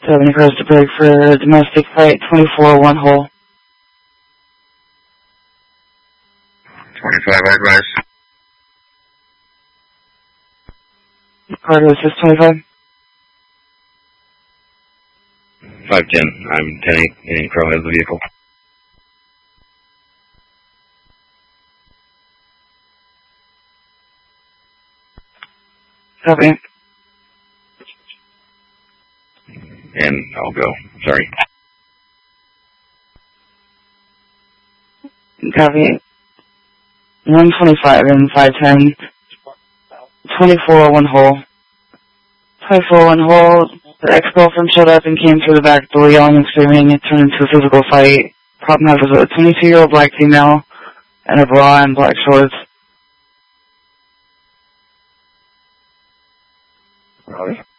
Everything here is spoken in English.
7 across the break for domestic fight, 24, 1 hole. 25, I advise. Cargo assist 25. 510, I'm 10-8, getting Crow out of the vehicle. Copy. And I'll go, sorry. Copy. 125 and 510. 24, 1 hole. 24, 1 hole. The ex-girlfriend showed up and came through the back door yelling and screaming. It turned into a physical fight. Problem was a 22-year-old black female and a bra and black shorts. Roger.